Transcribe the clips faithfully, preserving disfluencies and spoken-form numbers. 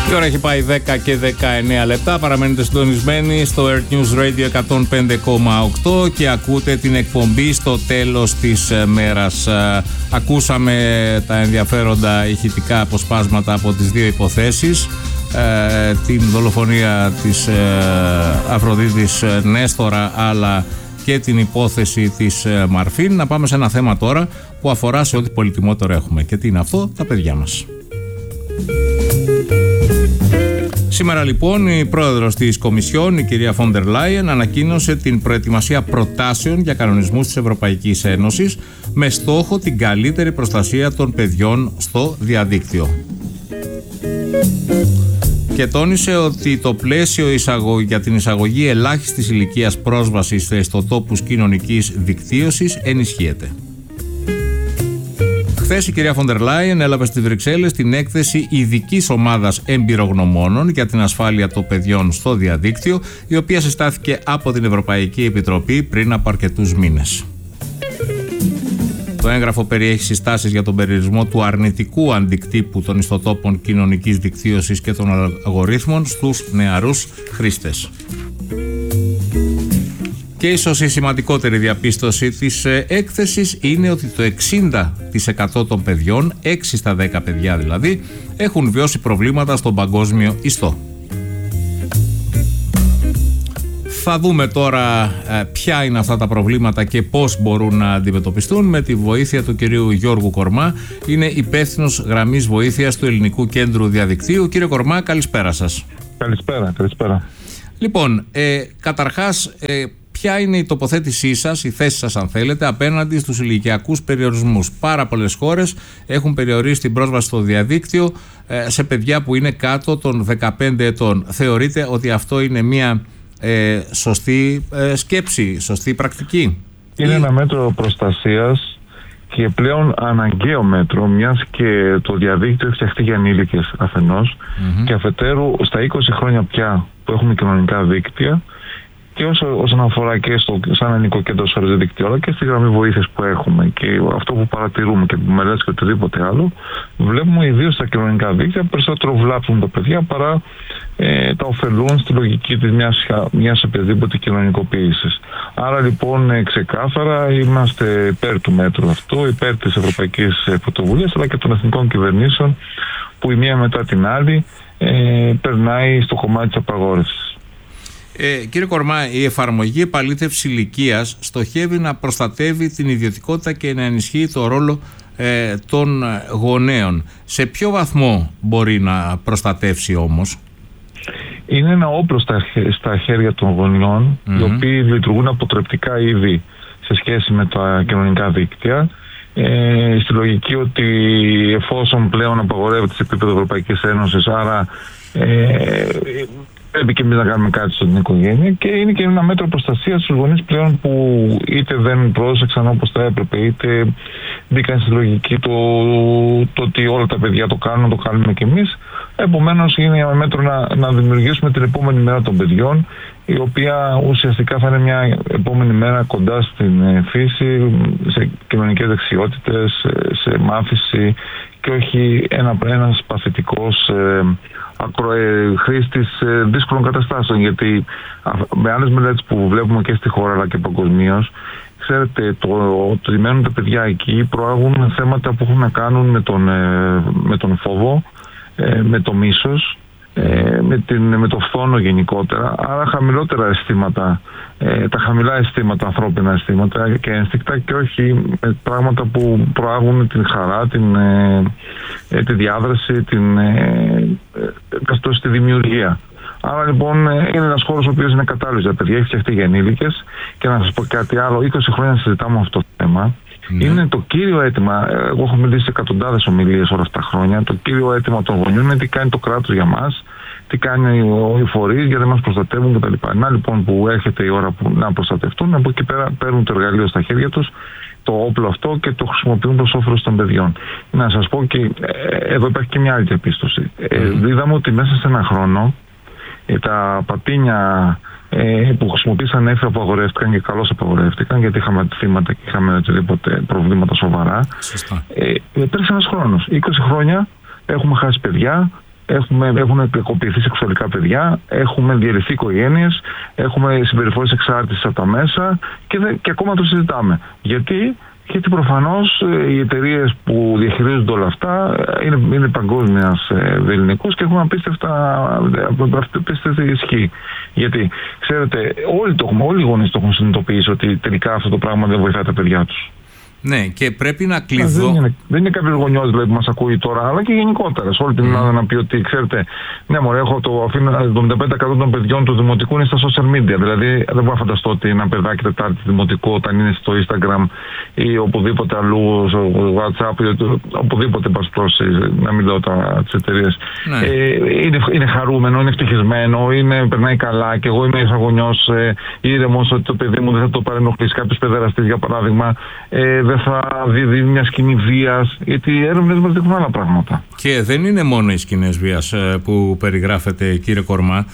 Η ώρα έχει πάει δέκα και δεκαεννέα λεπτά. Παραμένετε συντονισμένοι στο Earth News Radio εκατόν πέντε κόμμα οκτώ και ακούτε την εκπομπή στο τέλος της μέρας. Ακούσαμε τα ενδιαφέροντα ηχητικά αποσπάσματα από τις δύο υποθέσεις. Την δολοφονία της Αφροδίτης Νέστορα, αλλά και την υπόθεση της Μαρφίν. Να πάμε σε ένα θέμα τώρα που αφορά σε ό,τι πολυτιμότερο έχουμε. Και τι είναι αυτό? Τα παιδιά μας. Σήμερα λοιπόν η πρόεδρος της Κομισιόν, η κυρία Φόντερ Λάιεν, ανακοίνωσε την προετοιμασία προτάσεων για κανονισμούς της Ευρωπαϊκής Ένωσης με στόχο την καλύτερη προστασία των παιδιών στο διαδίκτυο. Και τόνισε ότι το πλαίσιο εισαγω... για την εισαγωγή ελάχιστης ηλικίας πρόσβασης σε ιστοτόπους κοινωνικής δικτύωσης ενισχύεται. Χθες η κυρία Φόντερ Λάιεν έλαβε στις Βρυξέλλες την έκθεση ειδικής ομάδας εμπειρογνωμόνων για την ασφάλεια των παιδιών στο διαδίκτυο, η οποία συστάθηκε από την Ευρωπαϊκή Επιτροπή πριν από αρκετούς μήνες. Το έγγραφο περιέχει συστάσεις για τον περιορισμό του αρνητικού αντικτύπου των ιστοτόπων κοινωνικής δικτύωσης και των αλγορίθμων στους νεαρούς χρήστες. Και ίσως η σημαντικότερη διαπίστωση της έκθεσης είναι ότι το εξήντα τοις εκατό των παιδιών, έξι στα δέκα παιδιά δηλαδή, έχουν βιώσει προβλήματα στον παγκόσμιο ιστό. Θα δούμε τώρα ε, ποια είναι αυτά τα προβλήματα και πώς μπορούν να αντιμετωπιστούν με τη βοήθεια του κυρίου Γιώργου Κορμά. Είναι υπεύθυνος γραμμής βοήθειας του Ελληνικού Κέντρου Διαδικτύου. Κύριε Κορμά, καλησπέρα σας. Καλησπέρα, καλησπέρα. Λοιπόν, ε, καταρχάς, ε, ποια είναι η τοποθέτησή σας, η θέση σας αν θέλετε, απέναντι στους ηλικιακούς περιορισμούς? Πάρα πολλές χώρες έχουν περιορίσει την πρόσβαση στο διαδίκτυο ε, σε παιδιά που είναι κάτω των δεκαπέντε ετών. Θεωρείτε ότι αυτό είναι μια ε, σωστή ε, σκέψη, σωστή πρακτική? Είναι ή... ένα μέτρο προστασίας και πλέον αναγκαίο μέτρο, μιας και το διαδίκτυο έχει φτιαχτεί για ανήλικες αφενός, mm-hmm. και αφετέρου στα είκοσι χρόνια πια που έχουμε κοινωνικά δίκτυα, και όσο, όσον αφορά και στο, σαν ελληνικό κέντρο στο δίκτυο, αλλά και στη γραμμή βοήθειας που έχουμε και αυτό που παρατηρούμε και που μελέτες και οτιδήποτε άλλο, βλέπουμε ιδίως στα κοινωνικά δίκτυα περισσότερο βλάπτουν τα παιδιά παρά ε, τα ωφελούν στη λογική της μιας, μιας οποιασδήποτε κοινωνικοποίησης. Άρα λοιπόν ε, ξεκάθαρα είμαστε υπέρ του μέτρου αυτού, υπέρ της ευρωπαϊκής πρωτοβουλίας αλλά και των εθνικών κυβερνήσεων που η μία μετά την άλλη ε, περνάει στο κομμάτι της απαγόρευσης. Ε, κύριε Κορμά, η εφαρμογή επαλήθευση ηλικίας στοχεύει να προστατεύει την ιδιωτικότητα και να ενισχύει το ρόλο ε, των γονέων. Σε ποιο βαθμό μπορεί να προστατεύσει όμως? Είναι ένα όπλο στα, στα χέρια των γονιών, mm-hmm. οι οποίοι λειτουργούν αποτρεπτικά ήδη σε σχέση με τα κοινωνικά δίκτυα, ε, στη λογική ότι εφόσον πλέον απαγορεύεται σε επίπεδο Ευρωπαϊκής Ένωσης, άρα ε, πρέπει και εμείς να κάνουμε κάτι στην οικογένεια, και είναι και ένα μέτρο προστασίας στους γονείς πλέον που είτε δεν πρόσεξαν όπως θα έπρεπε, είτε μπήκαν στη λογική το, το ότι όλα τα παιδιά το κάνουν, το κάνουμε και εμείς. Επομένως είναι ένα μέτρο να, να δημιουργήσουμε την επόμενη μέρα των παιδιών, η οποία ουσιαστικά θα είναι μια επόμενη μέρα κοντά στην φύση, σε κοινωνικές δεξιότητες, σε μάθηση, και όχι ένα, ένας παθητικός ε, χρήστης ε, δύσκολων καταστάσεων. Γιατί α, με άλλες μελέτες που βλέπουμε και στη χώρα αλλά και παγκοσμίως, ξέρετε, το ότι μένουν τα παιδιά εκεί προάγουν θέματα που έχουν να κάνουν με τον, ε, με τον φόβο, ε, με το μίσος, ε, με, την, με το φθόνο γενικότερα, άρα χαμηλότερα αισθήματα, ε, τα χαμηλά αισθήματα, ανθρώπινα αισθήματα και ένστικτα, και όχι με πράγματα που προάγουν την χαρά, την, ε, ε, τη διάδραση, την, ε, ε, τη δημιουργία. Άρα λοιπόν είναι ένας χώρος ο οποίος είναι κατάλληλος για παιδιά, έχει φτιαχτεί για ενήλικες. Και να σας πω κάτι άλλο, είκοσι χρόνια συζητάμε αυτό το θέμα. Mm. Είναι το κύριο αίτημα, εγώ έχω μιλήσει σε εκατοντάδες ομιλίες όλα αυτά τα χρόνια, το κύριο αίτημα των γονιών είναι τι κάνει το κράτος για μας, τι κάνει οι φορείς για να μας προστατεύουν κτλ. Να λοιπόν που έρχεται η ώρα που να προστατευτούν, από εκεί πέρα παίρνουν το εργαλείο στα χέρια τους, το όπλο αυτό, και το χρησιμοποιούν προς όφελος των παιδιών. Να σας πω και ε, εδώ υπάρχει και μια άλλη διαπίστωση. Ε, είδαμε ότι μέσα σε ένα χρόνο ε, τα πατίνια ε, που χρησιμοποίησαν έφυρα απαγορεύτηκαν, και καλώς απαγορεύτηκαν, γιατί είχαμε θύματα και είχαμε οτιδήποτε προβλήματα σοβαρά. Ε, πέρασε ένας χρόνος. είκοσι χρόνια έχουμε χάσει παιδιά, Έχουμε, έχουν κακοποιηθεί σεξουαλικά παιδιά, έχουμε διαιρεθεί οικογένειες, έχουμε συμπεριφορές εξάρτησης από τα μέσα και, δε, και ακόμα το συζητάμε. Γιατί? Γιατί προφανώς οι εταιρείες που διαχειρίζονται όλα αυτά είναι, είναι παγκόσμιας ελληνικούς και έχουν απίστευτη ισχύ. Γιατί, ξέρετε, όλοι, το, όλοι οι γονείς το έχουν συνειδητοποιήσει ότι τελικά αυτό το πράγμα δεν βοηθάει τα παιδιά τους. Ναι, και πρέπει να κλειδώ. Δεν είναι, δεν είναι κάποιο γονιός δηλαδή, που μας ακούει τώρα, αλλά και γενικότερα σε όλη την Ελλάδα mm. να πει ότι, ξέρετε, ναι, μωρέ, έχω το αφήνω το εβδομήντα πέντε τοις εκατό των παιδιών του δημοτικού είναι στα social media. Δηλαδή, δεν μπορώ να φανταστώ ότι ένα παιδάκι Τετάρτη δημοτικού, όταν είναι στο Instagram ή οπουδήποτε αλλού, στο WhatsApp ή οπουδήποτε παστρώσει, να μην λέω τις εταιρείες, ναι. ε, είναι, είναι χαρούμενο, είναι ευτυχισμένο, είναι, περνάει καλά και εγώ είμαι σαν γονιός ε, ήρεμος ότι το παιδί μου δεν θα το παρενοχλήσει κάποιος παιδεραστής, για παράδειγμα. Ε, θα δει μια σκηνή βίας, γιατί οι έρευνες μας δείχνουν άλλα πράγματα. Και δεν είναι μόνο οι σκηνές βίας που περιγράφεται, κύριε Κορμά.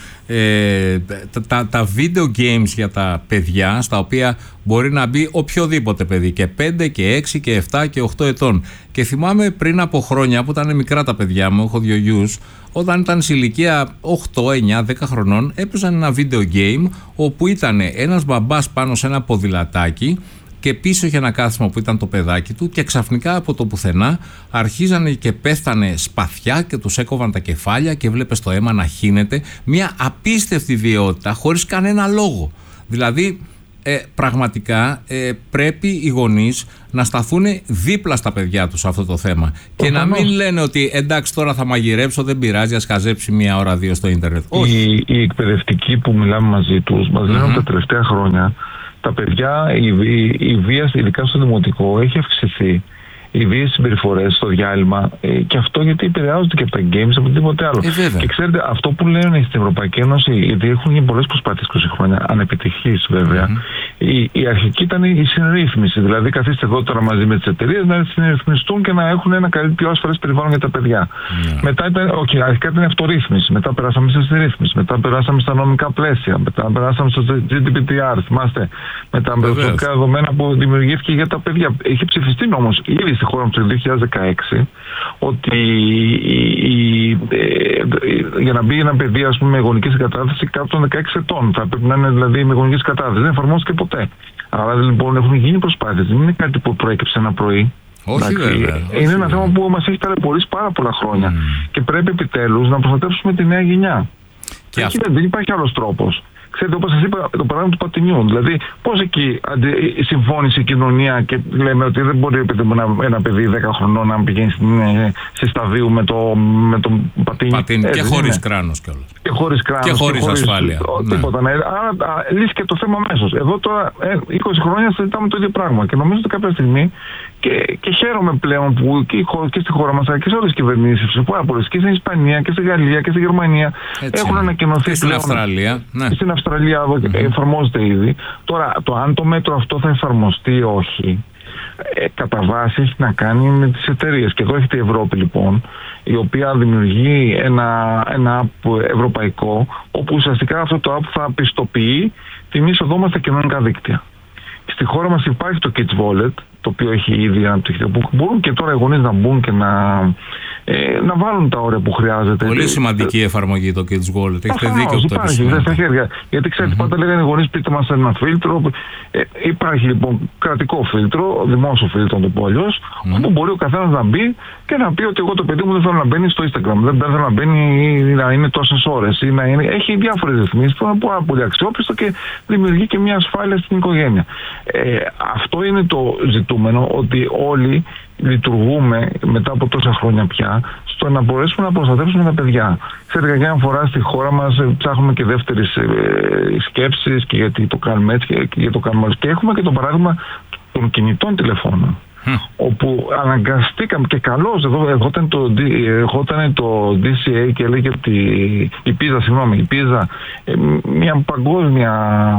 Ε, τα, τα, τα video games για τα παιδιά, στα οποία μπορεί να μπει οποιοδήποτε παιδί, και πέντε και έξι και επτά και οκτώ ετών. Και θυμάμαι πριν από χρόνια που ήταν μικρά τα παιδιά μου, έχω δύο γιους, όταν ήταν σε ηλικία οκτώ, εννιά, δέκα χρονών, έπαιζαν ένα video game όπου ήταν ένας μπαμπάς πάνω σε ένα ποδηλατάκι και πίσω είχε ένα κάθισμα που ήταν το παιδάκι του και ξαφνικά από το πουθενά αρχίζανε και πέφτανε σπαθιά και τους έκοβαν τα κεφάλια και βλέπεις το αίμα να χύνεται. Μια απίστευτη βιαιότητα χωρίς κανένα λόγο. Δηλαδή ε, πραγματικά ε, πρέπει οι γονείς να σταθούν δίπλα στα παιδιά τους σε αυτό το θέμα και να μην λένε ότι εντάξει τώρα θα μαγειρέψω, δεν πειράζει, ας χαζέψει μία ώρα δύο στο ίντερνετ. Οι, οι εκπαιδευτικοί που μιλάμε μαζί τους μας λένε mm-hmm. τα τελευταία χρόνια τα παιδιά, η, η, η βία, ειδικά στο δημοτικό, έχει αυξηθεί. Οι βίες συμπεριφορές στο διάλειμμα ε, και αυτό γιατί επηρεάζονται και από τα games από οτιδήποτε άλλο. Ε, και ξέρετε, αυτό που λένε στην Ευρωπαϊκή Ένωση, γιατί έχουν γίνει πολλές προσπάθειες είκοσι χρόνια, ανεπιτυχείς βέβαια, mm-hmm. η, η αρχική ήταν η συνρύθμιση. Δηλαδή, καθίστε εδώ τώρα μαζί με τις εταιρείες να συνρυθμιστούν και να έχουν ένα καλύτερο, πιο ασφαλές περιβάλλον για τα παιδιά. Mm-hmm. Μετά ήταν, okay, αρχικά ήταν η αυτορύθμιση, μετά περάσαμε στη συνρύθμιση, μετά περάσαμε στα νομικά πλαίσια, μετά περάσαμε στο τζι ντι πι τι αρ, θυμάστε, με τα προσωπικά δεδομένα που δημιουργήθηκε για τα παιδιά. Είχε ψηφιστεί όμως ήδη στη χώρα μου το δύο χιλιάδες δεκαέξι ότι η, η, ε, για να μπει ένα παιδί, ας πούμε, με γονική συγκατάθεση κάτω των δεκαέξι ετών, θα πρέπει να είναι δηλαδή με γονική συγκατάθεση. Δεν εφαρμόστηκε ποτέ. Άρα λοιπόν έχουν γίνει προσπάθειες. Δεν είναι κάτι που προέκυψε ένα πρωί. Όχι, βέβαια, είναι όχι, ένα βέβαια. θέμα που μας έχει ταλαιπωρήσει πάρα πολλά χρόνια. Mm. Και πρέπει επιτέλους να προστατεύσουμε τη νέα γενιά. Και Εκεί αυτό... δεν υπάρχει άλλος τρόπος. Ξέρετε, όπως σας είπα, το παράδειγμα του Πατηνιού. Δηλαδή, πώς εκεί αντι... συμφώνησε η κοινωνία και λέμε ότι δεν μπορεί ένα, ένα παιδί δέκα χρονών να πηγαίνει στη σταδίου με το, με το πατίνι. Πατίνι. Και χωρίς κράνος κιόλας. Και χωρίς κράνος. Και χωρίς ασφάλεια. Ναι. Τίποτα. Ναι. Άρα λύσει και το θέμα αμέσως. Εδώ τώρα είκοσι χρόνια συζητάμε το ίδιο πράγμα. Και νομίζω ότι κάποια στιγμή. Και, και χαίρομαι πλέον που και, και στη χώρα μας αλλά και σε όλες τις κυβερνήσεις, σε πάρα πολλές, και στην Ισπανία και στη Γαλλία και στη Γερμανία, έτσι, έχουν ανακοινωθεί. Και στην πλέον, Αυστραλία. Ναι. Στην Αυστραλία εδώ mm-hmm. εφαρμόζεται ήδη. Τώρα, το αν το μέτρο αυτό θα εφαρμοστεί ή όχι, ε, κατά βάση έχει να κάνει με τις εταιρείες. Και εδώ έχετε η Ευρώπη λοιπόν, η οποία δημιουργεί ένα, ένα app ευρωπαϊκό, όπου ουσιαστικά αυτό το app θα πιστοποιεί την είσοδό μας στα κοινωνικά δίκτυα. Στη χώρα μας υπάρχει το Kids Wallet, το οποίο έχει ήδη αναπτυχθεί, που μπορούν και τώρα οι γονείς να μπουν και να, ε, να βάλουν τα όρια που χρειάζεται. Πολύ σημαντική εφαρμογή το Kids Wallet. Έχετε δίκιο που το υπάρχει, στα χέρια. Γιατί ξέρετε, mm-hmm. πάντα λέγανε οι γονείς, πείτε μας ένα φίλτρο. Ε, υπάρχει λοιπόν κρατικό φίλτρο, δημόσιο φίλτρο να το πω αλλιώς, mm-hmm. όπου μπορεί ο καθένας να μπει και να πει ότι εγώ το παιδί μου δεν θέλω να μπαίνει στο Instagram, δεν θέλω να μπαίνει ή να είναι τόσες ώρες. Ή να είναι... Έχει διάφορες ρυθμίσεις που είναι πάρα πολύ αξιόπιστο και δημιουργεί και μια ασφάλεια στην οικογένεια. Ε, αυτό είναι το ζητούμενο, ότι όλοι λειτουργούμε μετά από τόσα χρόνια πια στο να μπορέσουμε να προστατεύσουμε τα παιδιά. Ξέρετε, για μια φορά στη χώρα μας ψάχνουμε και δεύτερες ε, σκέψεις και γιατί το κάνουμε έτσι και γιατί το κάνουμε έτσι. Και έχουμε και το παράδειγμα των κινητών τηλεφώνων. Mm. Όπου αναγκαστήκαμε και καλώς εδώ ερχόταν το, ερχόταν το ντι σι έι και έλεγε ότι η πίζα, συγγνώμη, η πίζα, μια παγκόσμια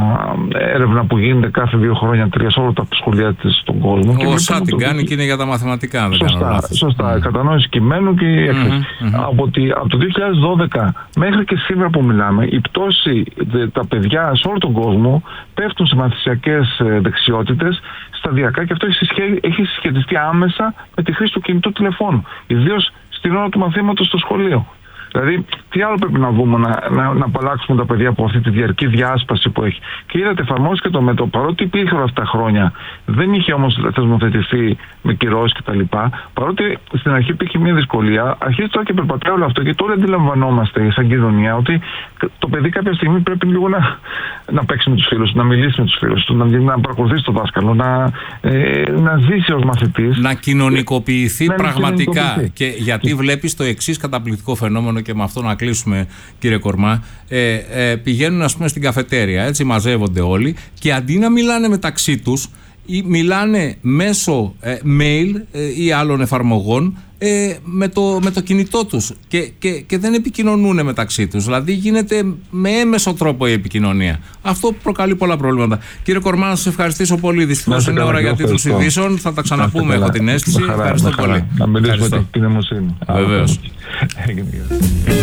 έρευνα που γίνεται κάθε δύο χρόνια, τρία σε όλα τα σχολεία της στον κόσμο. Ο ΣΑ την κάνει το... και είναι για τα μαθηματικά, δεν σωστά, κάνω λάθος. Σωστά, mm. κατανόηση κειμένου και η έκθεση. Mm-hmm, mm-hmm. Από, τη, από το δύο χιλιάδες δώδεκα μέχρι και σήμερα που μιλάμε, η πτώση, τα παιδιά σε όλο τον κόσμο πέφτουν σε μαθησιακές δεξιότητες σταδιακά και αυτό έχει, συσχε... έχει συσχετιστεί άμεσα με τη χρήση του κινητού τηλεφώνου. Ιδίως στην ώρα του μαθήματος στο σχολείο. Δηλαδή, τι άλλο πρέπει να βγούμε, να, να, να απαλλάξουμε τα παιδιά από αυτή τη διαρκή διάσπαση που έχει. Και είδατε, εφαρμόστηκε το μέτρο, παρότι υπήρχε όλα αυτά τα χρόνια, δεν είχε όμως θεσμοθετηθεί με κυρώσεις κτλ. Παρότι στην αρχή υπήρχε μια δυσκολία, αρχίζει τώρα και περπατάει όλο αυτό και τώρα αντιλαμβανόμαστε σαν κοινωνία ότι το παιδί κάποια στιγμή πρέπει λίγο να, να παίξει με τους φίλους, να μιλήσει με τους φίλους του, να, να παρακολουθήσει το δάσκαλο, να, ε, να ζήσει ως μαθητής. Να κοινωνικοποιηθεί να πραγματικά. κοινωνικοποιηθεί. Και γιατί και... βλέπεις το εξής καταπληκτικό φαινόμενο, και με αυτό να κλείσουμε, κύριε Κορμά. Ε, ε, πηγαίνουν, ας πούμε, στην καφετέρια, έτσι μαζεύονται όλοι και αντί να μιλάνε μεταξύ τους, ή μιλάνε μέσω ε, mail ε, ή άλλων εφαρμογών ε, με, το, με το κινητό τους και, και, και δεν επικοινωνούν μεταξύ τους. Δηλαδή γίνεται με έμεσο τρόπο η επικοινωνία. Αυτό προκαλεί πολλά προβλήματα. Κύριε Κορμά, να σας ευχαριστήσω πολύ. Δυστυχώς είναι ώρα για τίτλους ειδήσεων. Θα τα ξαναπούμε, έχω την αίσθηση. Ευχαριστώ πολύ. Να μιλήσουμε την νοημοσύνη. Βεβαίως.